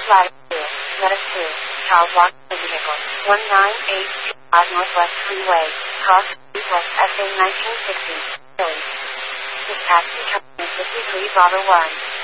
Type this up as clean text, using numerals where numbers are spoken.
Latitude, Metis 2, Charles Washington Vehicle, 19825 Northwest Freeway, Cross West SA 1960, Philly. This taxi terminal is 53 Bravo 1.